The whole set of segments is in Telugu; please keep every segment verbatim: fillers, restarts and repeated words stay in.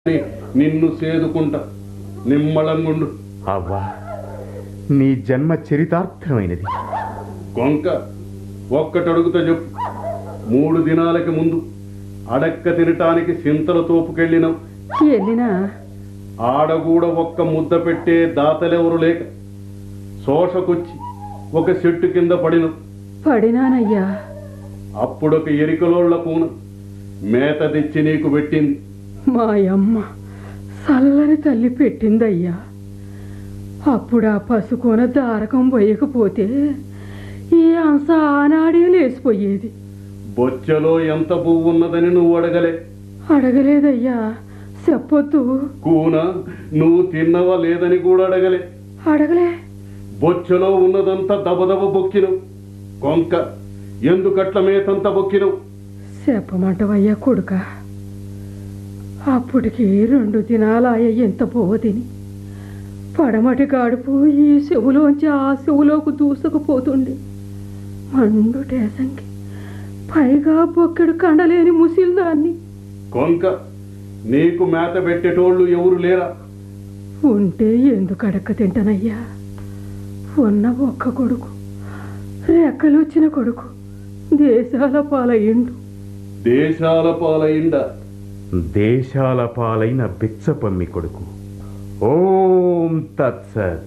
నిన్ను సేదుకుంటా నిమ్మళంగుండు. అవ్వా, నీ జన్మ చరితార్థమైనది. కొంక ఒక్కటడుగుతా చెప్పు. మూడు దినాలకి ముందు అడక్క తినటానికి సింతల తోపుకెళ్ళినావు. వెళ్ళినా ఆడగూడ ఒక్క ముద్ద పెట్టే దాతలెవరు లేక శోషకొచ్చి ఒక చెట్టు కింద పడినావు. పడినానయ్యా. అప్పుడొక ఎరికలోళ్ల కూన మేత తెచ్చి నీకు పెట్టింది. మా అమ్మ చల్లని తల్లి పెట్టిందయ్యా. అప్పుడు ఆ పసుకొన దారకం పోయకపోతే ఈ అంశ ఆనాడే లేచిపోయేది. బొచ్చలో ఎంత పువ్వు ఉన్నదని నువ్వు అడగలే. అడగలేదయ్యా, చెప్పొద్దు. కూన నువ్వు తిన్నవా లేదని కూడా అడగలే. అడగలే. బొచ్చలో ఉన్నదంతా దబదబ బొక్కినవు. కొంక ఎందుకట్ల మేతంత బొక్కినవు? చెప్పమంటవయ్యా కొడుక. అప్పటికి రెండు దినాలాయ ఎంత పోతిని. పడమటి గాడుపు ఈ చెవులోంచి ఆ చెవులోకి దూసుకుపోతుండే. మండు టేసంకి పైగా బొక్కెడు కండలేని ముసిల్దాన్ని. కొంక నీకు మేత పెట్టేటోళ్ళు ఎవరు లేరా? ఉంటే ఎందుకు అడక్క తింటానయ్యా. ఉన్న ఒక్క కొడుకు, రెక్కలొచ్చిన కొడుకు దేశాల పాలయ్యిండు. దేశాల పాలయిండ? దేశాల పాలైన బిచ్చపమ్మి కొడుకు. ఓం తత్సత్.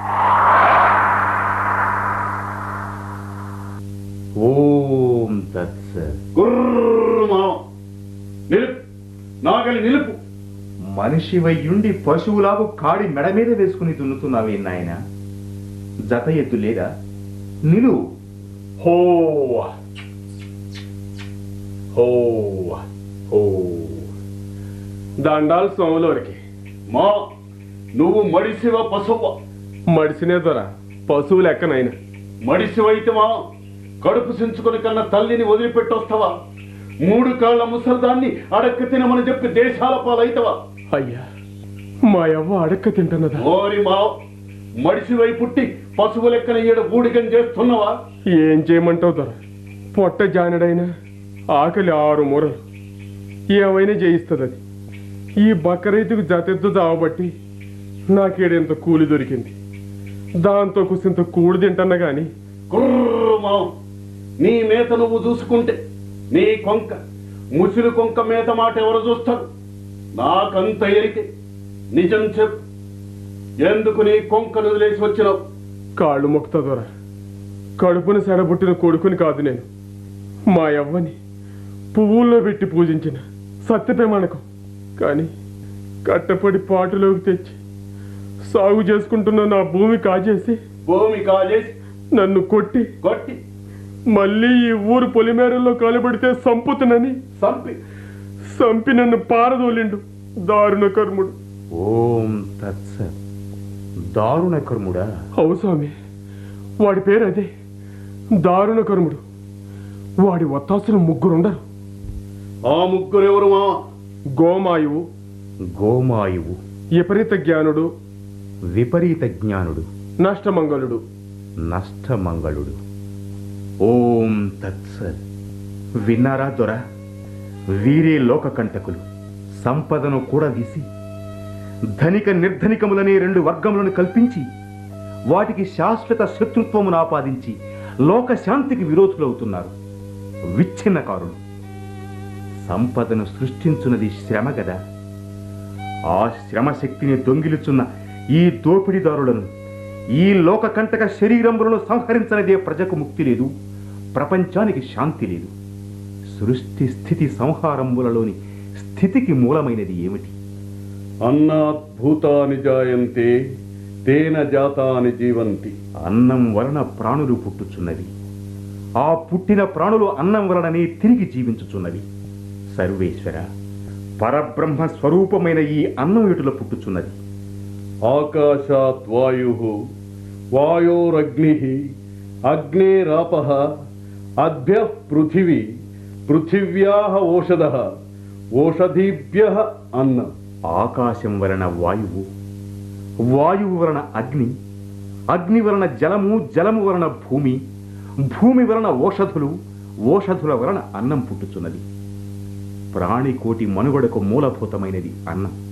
ఓం తత్సత్. గుర్రమా నిలుపు, నాగలి నిలుపు. మనిషి వయ్యుండి పశువులాగు కాడి మెడ మీద వేసుకుని దున్నుతున్నావే నాయన. జత ఎద్దు లేదా? నిలు. హో హో హో. దండాలు సోములోరికి. మా నువ్వు మడిసివ పశువ? మడిసినే దొర పశువు లెక్కనైనా. మడిసివైతమా కడుపు సించుకొని కన్నా తల్లిని వదిలిపెట్టొస్తావా? మూడు కాళ్ల ముసల్దాన్ని అడక్క తినమని చెప్పి దేశాల పాలైతవా? అయ్యా, మా యవ్వ అడక్క తింటున్నదా? ఓరి మా మడిసివై పుట్టి పశువు లెక్కన ఈడ బూడిగం చేస్తున్నావా? ఏం చేయమంటావు దొర? పొట్ట జానడైనా ఆకలి ఆరు మూరలు ఏమైనా చేయిస్తుంది అది. ఈ బక్క రైతుకు జతెద్దు దావబట్టి నాకేడెంత కూలి దొరికింది. దాంతో కుసింత కూడి తింటన్నా గాని. కుర్రమా నీ మేత నువ్వు చూసుకుంటే నీ కొంక ముసిలి కొంక మేత మాట ఎవరు చూస్తారు? నాకంత ఎరికే. నిజం చెప్పు, ఎందుకు నీ కొంకను వదిలేసి వచ్చినావు? కాళ్ళు మొక్కుతా దొర. కడుపుని సెడబుట్టిన కొడుకుని కాదు నేను. మా యవ్వని పువ్వుల్లో పెట్టి పూజించిన సత్యప్రమాణకం. కానీ కట్టపడి పాటులోకి తెచ్చి సాగు చేసుకుంటున్న నా భూమి కాజేసి భూమి కాజేసి నన్ను కొట్టి కొట్టి మళ్ళీ ఈ ఊరు పొలిమేరల్లో కాలుబడితే సంపుతునని సంపి సంపి నన్ను పారదోలిండు దారుణ కర్ముడు. ఓం తత్సత్. దారుణ కర్ముడా? అవు స్వామి, వాడి పేరు అదే, దారుణ కర్ముడు. వాడి ఒత్తాసులు ముగ్గురుండరు. ఆ ముగ్గురెవరు మా? గోమాయువు, గోమాయువు, విపరీత జ్ఞానుడు, విపరీత జ్ఞానుడు, నష్టమంగళుడు. నష్టమంగళుడు. ఓం తత్సత్. విన్నారా దొర? వీరే లోకకంటకులు. సంపదను కూడా వీసి ధనిక నిర్ధనికములనే రెండు వర్గములను కల్పించి వాటికి శాశ్వత శత్రుత్వమును ఆపాదించి లోక శాంతికి విరోధులవుతున్నారు విచ్ఛిన్నకారులు. సంపదను సృష్టించున్నది శ్రమ గదా. ఆ శ్రమ శక్తిని దొంగిలుచున్న ఈ దోపిడీదారులను, ఈ లోకకంటక శరీరములను సంహరించనిదే ప్రజకు ముక్తి లేదు, ప్రపంచానికి శాంతి లేదు. సృష్టి స్థితి సంహారములలోని స్థితికి మూలమైనది ఏమిటి? అన్నాద్భూతాని జాయంతే తేన జాతాని జీవంతి. అన్నం వలన ప్రాణులు పుట్టుచున్నవి. ఆ పుట్టిన ప్రాణులు అన్నం వలననే తిరిగి జీవించుచున్నవి. సర్వేశ్వర, పరబ్రహ్మ స్వరూపమైన ఈ అన్నం ఎటుల పుట్టుచున్నది? ఆకాశాత్ వాయు, వాయోరగ్ని, అగ్నేరాపః, అద్భ్యః పృథివీ, పృథివ్యాః ఓషధః, ఓషధీభ్యః అన్నం. ఆకాశం వలన వాయువు, వాయువు వలన అగ్ని, అగ్ని వలన జలము, జలము వలన భూమి, భూమి వలన ఓషధులు, ఓషధుల వలన అన్నం పుట్టుచున్నది. ప్రాణికోటి మనుగడకు మూలభూతమైనది అన్నం.